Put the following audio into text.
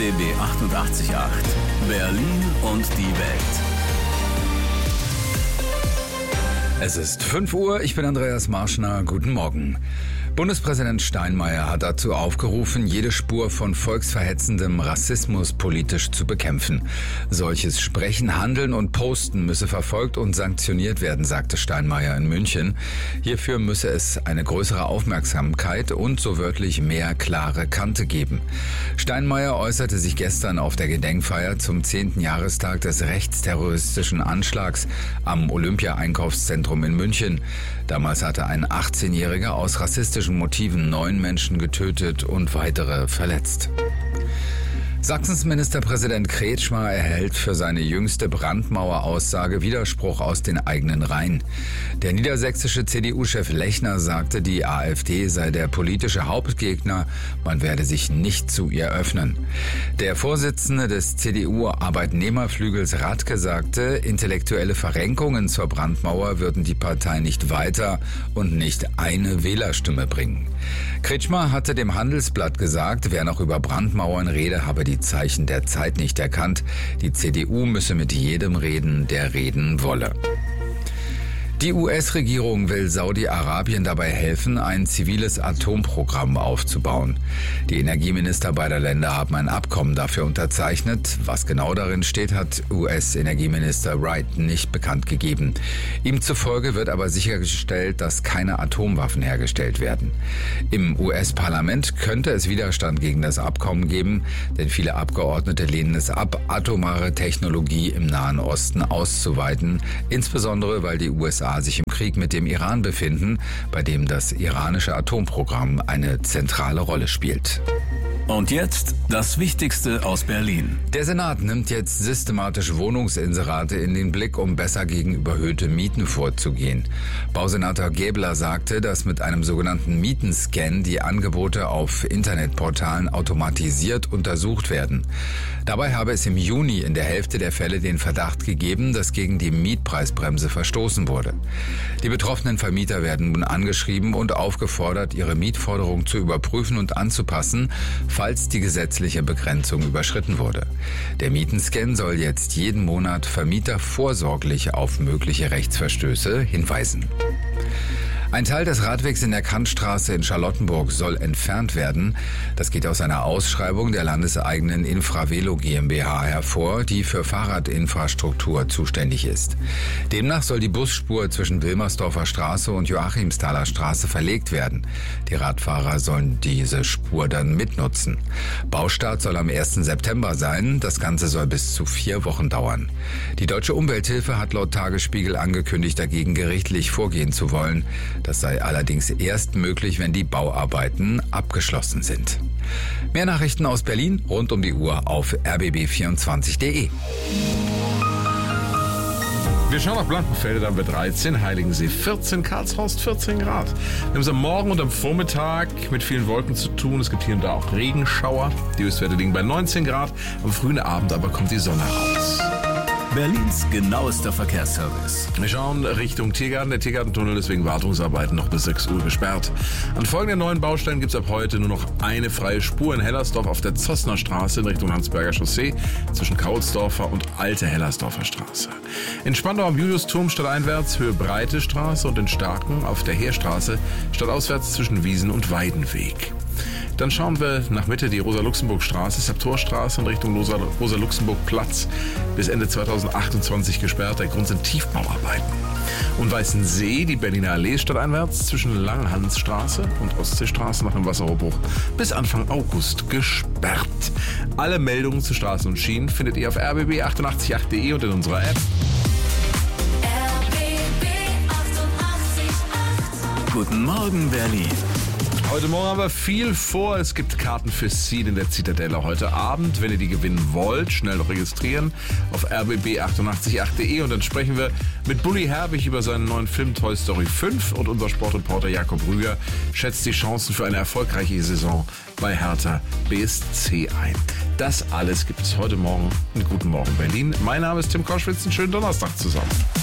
RBB 88.8 Berlin und die Welt. Es ist 5 Uhr, ich bin Andreas Marschner, guten Morgen. Bundespräsident Steinmeier hat dazu aufgerufen, jede Spur von volksverhetzendem Rassismus politisch zu bekämpfen. Solches Sprechen, Handeln und Posten müsse verfolgt und sanktioniert werden, sagte Steinmeier in München. Hierfür müsse es eine größere Aufmerksamkeit und so wörtlich mehr klare Kante geben. Steinmeier äußerte sich gestern auf der Gedenkfeier zum 10. Jahrestag des rechtsterroristischen Anschlags am Olympia-Einkaufszentrum in München. Damals hatte ein 18-Jähriger aus rassistischen Motiven 9 Menschen getötet und weitere verletzt. Sachsens Ministerpräsident Kretschmer erhält für seine jüngste Brandmauer-Aussage Widerspruch aus den eigenen Reihen. Der niedersächsische CDU-Chef Lechner sagte, die AfD sei der politische Hauptgegner, man werde sich nicht zu ihr öffnen. Der Vorsitzende des CDU-Arbeitnehmerflügels Radke sagte, intellektuelle Verrenkungen zur Brandmauer würden die Partei nicht weiter und nicht eine Wählerstimme bringen. Kretschmer hatte dem Handelsblatt gesagt, wer noch über Brandmauern rede, habe die Zeichen der Zeit nicht erkannt. Die CDU müsse mit jedem reden, der reden wolle. Die US-Regierung will Saudi-Arabien dabei helfen, ein ziviles Atomprogramm aufzubauen. Die Energieminister beider Länder haben ein Abkommen dafür unterzeichnet. Was genau darin steht, hat US-Energieminister Wright nicht bekannt gegeben. Ihm zufolge wird aber sichergestellt, dass keine Atomwaffen hergestellt werden. Im US-Parlament könnte es Widerstand gegen das Abkommen geben, denn viele Abgeordnete lehnen es ab, atomare Technologie im Nahen Osten auszuweiten, insbesondere weil die USA sich im Krieg mit dem Iran befinden, bei dem das iranische Atomprogramm eine zentrale Rolle spielt. Und jetzt das Wichtigste aus Berlin. Der Senat nimmt jetzt systematisch Wohnungsinserate in den Blick, um besser gegen überhöhte Mieten vorzugehen. Bausenator Gäbler sagte, dass mit einem sogenannten Mietenscan die Angebote auf Internetportalen automatisiert untersucht werden. Dabei habe es im Juni in der Hälfte der Fälle den Verdacht gegeben, dass gegen die Mietpreisbremse verstoßen wurde. Die betroffenen Vermieter werden nun angeschrieben und aufgefordert, ihre Mietforderung zu überprüfen und anzupassen, falls die gesetzliche Begrenzung überschritten wurde. Der Mietenscan soll jetzt jeden Monat Vermieter vorsorglich auf mögliche Rechtsverstöße hinweisen. Ein Teil des Radwegs in der Kantstraße in Charlottenburg soll entfernt werden. Das geht aus einer Ausschreibung der landeseigenen Infravelo GmbH hervor, die für Fahrradinfrastruktur zuständig ist. Demnach soll die Busspur zwischen Wilmersdorfer Straße und Joachimsthaler Straße verlegt werden. Die Radfahrer sollen diese Spur dann mitnutzen. Baustart soll am 1. September sein. Das Ganze soll bis zu 4 Wochen dauern. Die Deutsche Umwelthilfe hat laut Tagesspiegel angekündigt, dagegen gerichtlich vorgehen zu wollen. Das sei allerdings erst möglich, wenn die Bauarbeiten abgeschlossen sind. Mehr Nachrichten aus Berlin rund um die Uhr auf rbb24.de. Wir schauen nach Blankenfelde, dann wird 13, Heiligensee 14, Karlshorst 14 Grad. Wir haben es am Morgen und am Vormittag mit vielen Wolken zu tun. Es gibt hier und da auch Regenschauer. Die Höchstwerte liegen bei 19 Grad. Am frühen Abend aber kommt die Sonne raus. Berlins genauester Verkehrsservice. Wir schauen Richtung Tiergarten. Der Tiergartentunnel ist wegen Wartungsarbeiten noch bis 6 Uhr gesperrt. An folgenden neuen Baustellen gibt es ab heute nur noch eine freie Spur in Hellersdorf auf der Zossner Straße in Richtung Hansberger Chaussee zwischen Kaulsdorfer und Alte Hellersdorfer Straße. In Spandau am Juliusturm stadteinwärts Höhe Breite Straße und in Starken auf der Heerstraße stadtauswärts zwischen Wiesen und Weidenweg. Dann schauen wir nach Mitte die Rosa-Luxemburg-Straße, Saptorstraße in Richtung Rosa-Luxemburg-Platz. Bis Ende 2028 gesperrt. Der Grund sind Tiefbauarbeiten. Und Weißensee, die Berliner Allee stadteinwärts zwischen Langhansstraße und Ostseestraße nach dem Wasserrohrbruch bis Anfang August gesperrt. Alle Meldungen zu Straßen und Schienen findet ihr auf rbb888.de und in unserer App. RBB 88.8. Guten Morgen, Berlin. Heute Morgen haben wir viel vor. Es gibt Karten für Scene in der Zitadelle heute Abend. Wenn ihr die gewinnen wollt, schnell noch registrieren auf rbb888.de und dann sprechen wir mit Bully Herbig über seinen neuen Film Toy Story 5 und unser Sportreporter Jakob Rüger schätzt die Chancen für eine erfolgreiche Saison bei Hertha BSC ein. Das alles gibt es heute Morgen in Guten Morgen Berlin. Mein Name ist Tim Koschwitz. Einen schönen Donnerstag zusammen.